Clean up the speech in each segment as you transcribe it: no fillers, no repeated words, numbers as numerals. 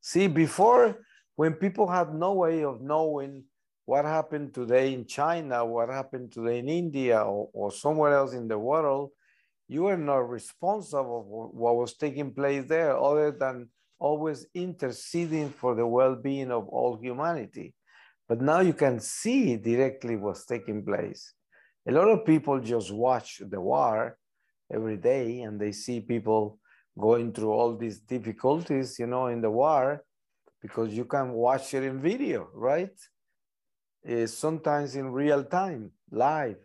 See, before, when people had no way of knowing what happened today in China, what happened today in India, or somewhere else in the world, you were not responsible for what was taking place there, other than always interceding for the well-being of all humanity. But now you can see directly what's taking place. A lot of people just watch the war every day, and they see people going through all these difficulties, in the war, because you can watch it in video, right? Sometimes in real time, live.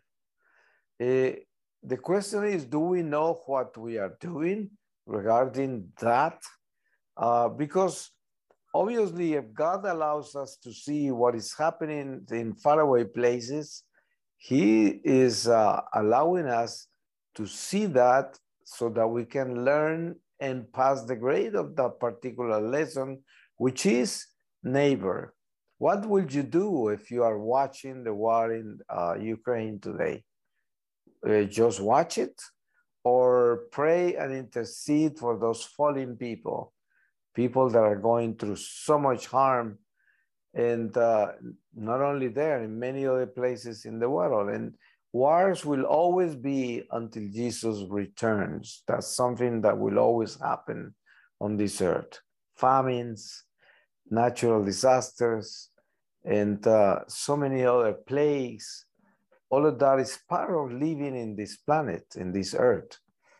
The question is, do we know what we are doing regarding that? Because obviously, if God allows us to see what is happening in faraway places, He is allowing us to see that so that we can learn and pass the grade of that particular lesson, which is neighbor. What will you do if you are watching the war in Ukraine today? Just watch it, or pray and intercede for those fallen people that are going through so much harm, and not only there, in many other places in the world. And wars will always be until Jesus returns. That's something that will always happen on this earth. Famines, natural disasters, and so many other plagues. All of that is part of living in this planet, in this earth.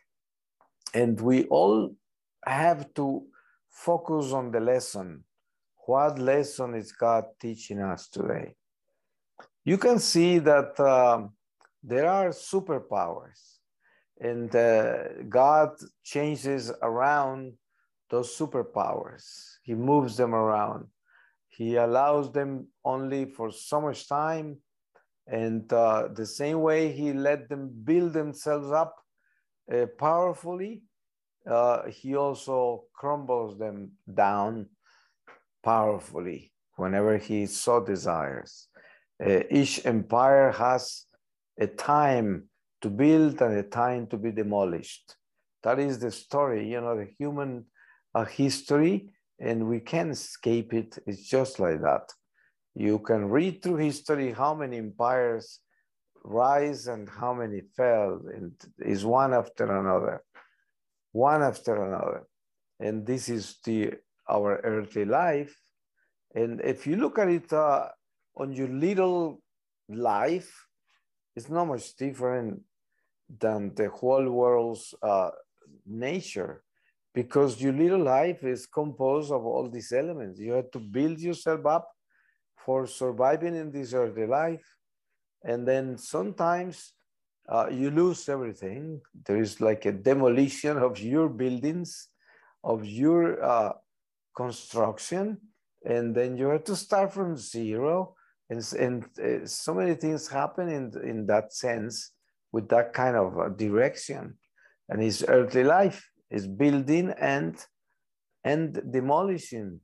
And we all have to focus on the lesson. What lesson is God teaching us today? You can see that there are superpowers, and God changes around those superpowers. He moves them around. He allows them only for so much time, and the same way He let them build themselves up powerfully, He also crumbles them down powerfully whenever He so desires. Each empire has a time to build and a time to be demolished. That is the story, the human history, and we can't escape it. It's just like that. You can read through history how many empires rise and how many fell, and is one after another, one after another. And this is our earthly life. And if you look at it on your little life, it's not much different than the whole world's nature, because your little life is composed of all these elements. You have to build yourself up for surviving in this earthly life. And then sometimes you lose everything. There is like a demolition of your buildings, of your construction, and then you have to start from zero. And so many things happen in that sense, with that kind of direction. And his earthly life is building and demolishing,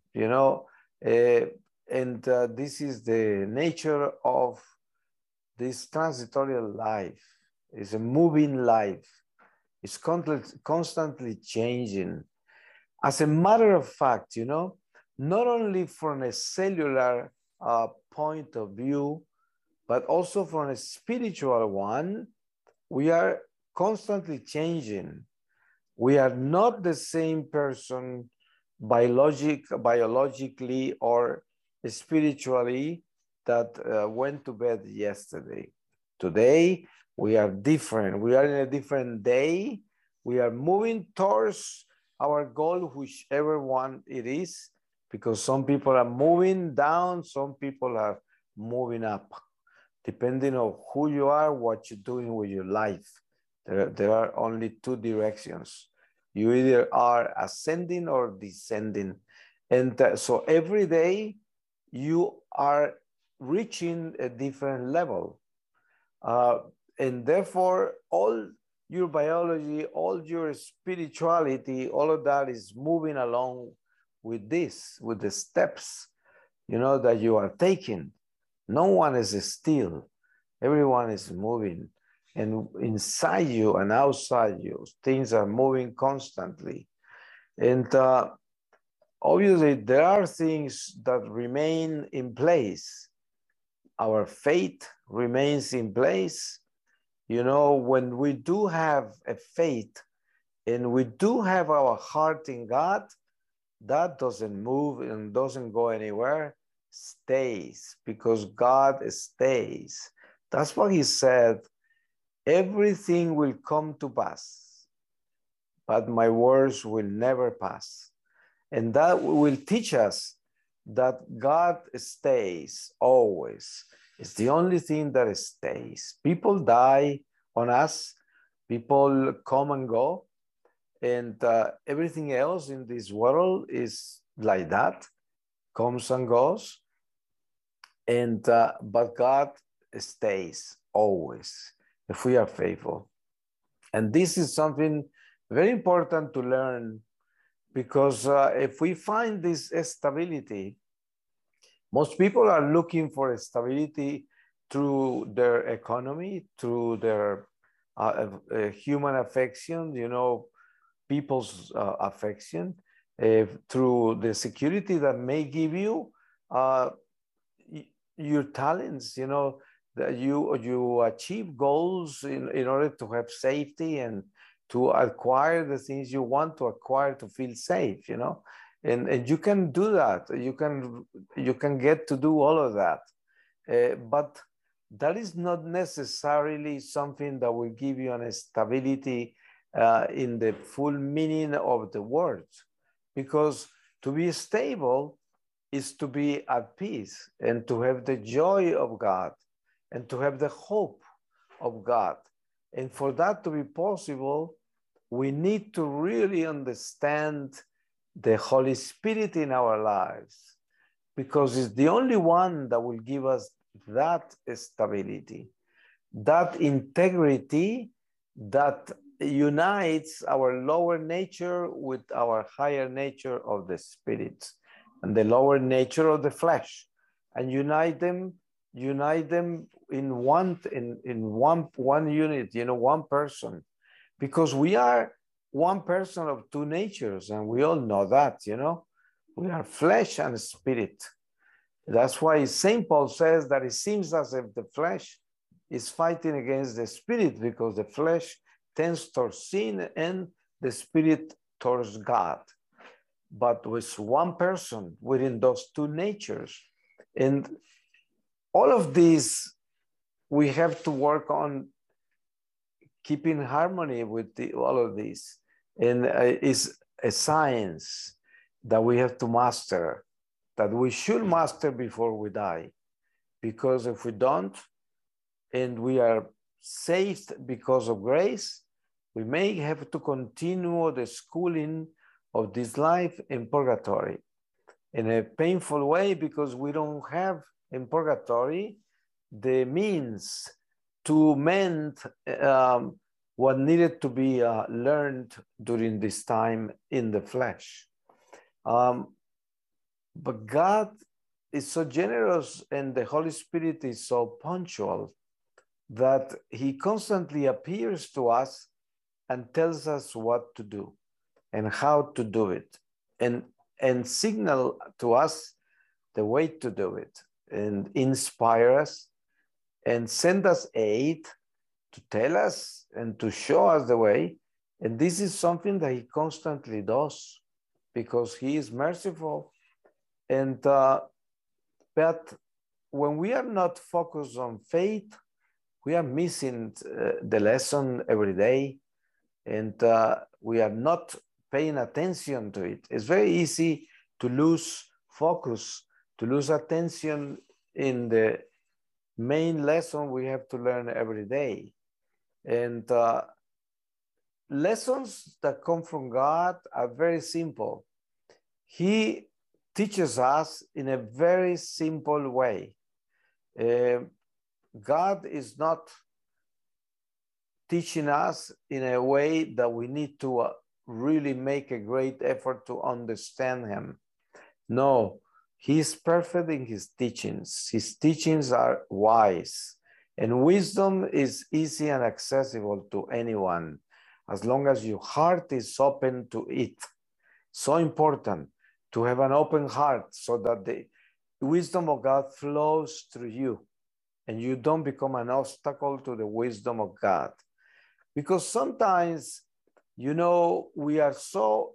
and this is the nature of this transitory life. It's a moving life. It's constantly changing. As a matter of fact, not only from a cellular point of view, but also from a spiritual one, we are constantly changing. We are not the same person biologically or spiritually that went to bed yesterday. Today, we are different. We are in a different day. We are moving towards our goal, whichever one it is, because some people are moving down, some people are moving up, depending on who you are, what you're doing with your life. There are only two directions. You either are ascending or descending. And so every day you are reaching a different level. And therefore, all your biology, all your spirituality, all of that is moving along with this, with the steps, that you are taking. No one is still. Everyone is moving. And inside you and outside you, things are moving constantly. And obviously there are things that remain in place. Our faith remains in place. You know, when we do have a faith and we do have our heart in God, that doesn't move and doesn't go anywhere, stays, because God stays. That's what he said. Everything will come to pass, but my words will never pass. And that will teach us that God stays always. It's the only thing that stays. People die on us, people come and go, and everything else in this world is like that, comes and goes. And but God stays always if we are faithful. And this is something very important to learn, because if we find this stability, most people are looking for stability through their economy, through their human affection, you know, people's affection, through the security that may give you your talents, you know, that you achieve goals in order to have safety and to acquire the things you want to acquire to feel safe, you know, and you can do that. You can get to do all of that, but that is not necessarily something that will give you an stability in the full meaning of the word, because to be stable is to be at peace and to have the joy of God and to have the hope of God. And for that to be possible, we need to really understand the Holy Spirit in our lives, because it's the only one that will give us that stability, that integrity that unites our lower nature with our higher nature of the spirit and the lower nature of the flesh, and unite them in one unit, you know, one person, because we are one person of two natures, and we all know that, you know, we are flesh and spirit. That's why St. Paul says that it seems as if the flesh is fighting against the spirit, because the flesh tends towards sin and the spirit towards God. But with one person within those two natures. And all of these, we have to work on keeping harmony with all of these. And it's a science that we have to master, that we should master before we die. Because if we don't, and we are saved because of grace, we may have to continue the schooling of this life in purgatory in a painful way, because we don't have in purgatory the means to mend what needed to be learned during this time in the flesh. But God is so generous and the Holy Spirit is so punctual that he constantly appears to us and tells us what to do and how to do it, and signal to us the way to do it, and inspire us and send us aid to tell us and to show us the way. And this is something that he constantly does, because he is merciful. And but when we are not focused on faith, we are missing the lesson every day, and we are not paying attention to it. It's very easy to lose focus, to lose attention in the main lesson we have to learn every day. And lessons that come from God are very simple. He teaches us in a very simple way. God is not teaching us in a way that we need to really make a great effort to understand him. No, he is perfect in his teachings. His teachings are wise, and wisdom is easy and accessible to anyone, as long as your heart is open to it. So important. to have an open heart so that the wisdom of God flows through you and you don't become an obstacle to the wisdom of God. Because sometimes, you know, we are so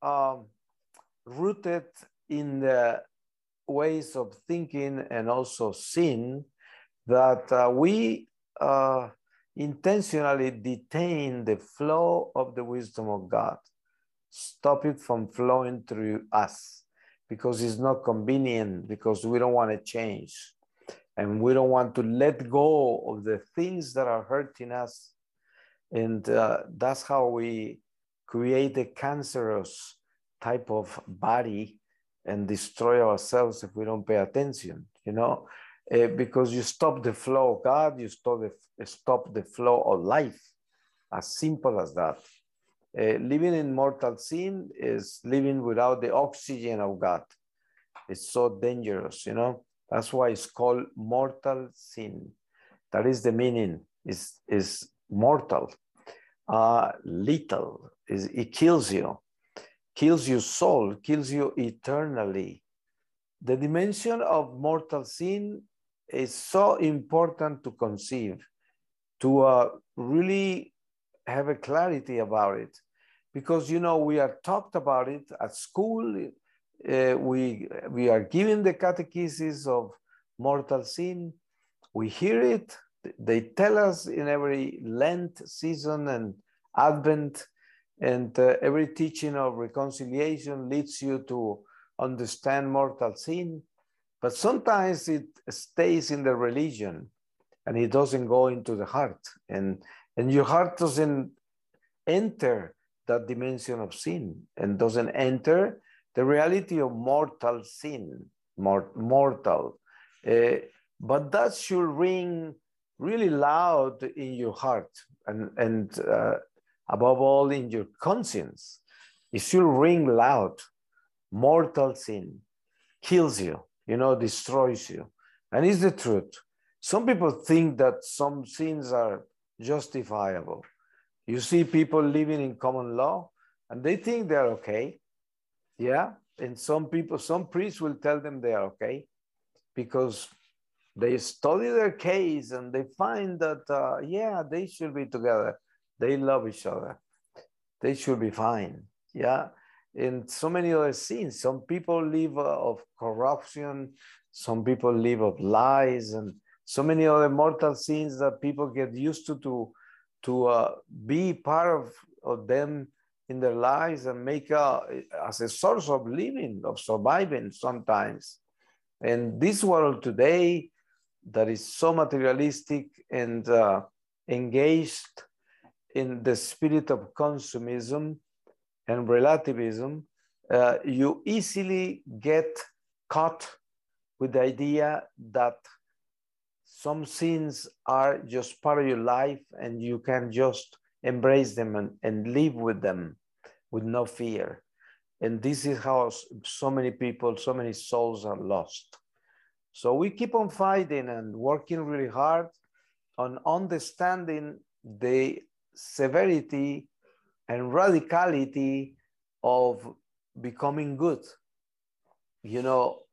rooted in the ways of thinking and also sin that we intentionally detain the flow of the wisdom of God, stop it from flowing through us because it's not convenient, because we don't want to change and we don't want to let go of the things that are hurting us. And that's how we create a cancerous type of body and destroy ourselves if we don't pay attention, you know, because you stop the flow of God, you stop the flow of life, as simple as that. Living in mortal sin is living without the oxygen of God. It's so dangerous, you know. That's why it's called mortal sin. That is the meaning, is mortal. Lethal, it kills your soul, kills you eternally. The dimension of mortal sin is so important to conceive, to really have a clarity about it, because, you know, we are talked about it at school. We are given the catechesis of mortal sin. We hear it. They tell us in every Lent season and Advent, and every teaching of reconciliation leads you to understand mortal sin. But sometimes it stays in the religion and it doesn't go into the heart. And your heart doesn't enter that dimension of sin and doesn't enter the reality of mortal sin, mortal. But that should ring really loud in your heart and above all in your conscience. It should ring loud. Mortal sin kills you, you know, destroys you. And it's the truth. Some people think that some sins are justifiable. You see people living in common law and they think they're okay. Yeah. And some priests will tell them they are okay because they study their case and they find that, yeah, they should be together. They love each other. They should be fine. Yeah. And so many other sins. Some people live of corruption. Some people live of lies, and so many other mortal sins that people get used to be part of them in their lives and make as a source of living, of surviving sometimes. And this world today that is so materialistic and engaged in the spirit of consumism and relativism, you easily get caught with the idea that some sins are just part of your life and you can just embrace them and live with them with no fear. And this is how so many people, so many souls are lost. So we keep on fighting and working really hard on understanding the severity and radicality of becoming good. You know,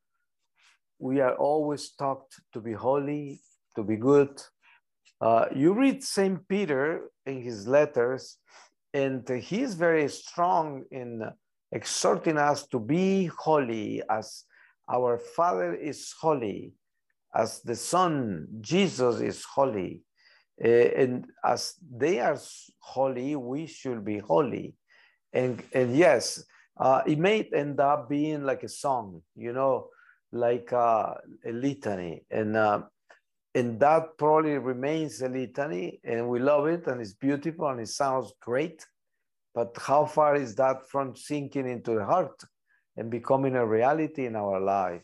we are always taught to be holy, to be good. You read St. Peter in his letters, and he is very strong in exhorting us to be holy as our Father is holy, as the Son, Jesus, is holy. And as they are holy, we should be holy. And yes, it may end up being like a song, you know, like a litany. And that probably remains a litany, and we love it, and it's beautiful, and it sounds great. But how far is that from sinking into the heart and becoming a reality in our life?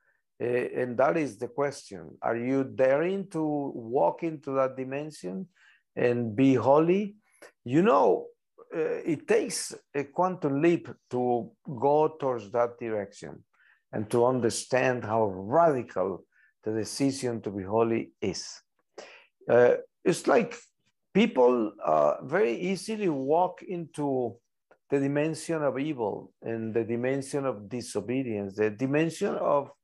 And that is the question. Are you daring to walk into that dimension and be holy? You know, it takes a quantum leap to go towards that direction and to understand how radical the decision to be holy is. It's like people very easily walk into the dimension of evil and the dimension of disobedience, the dimension of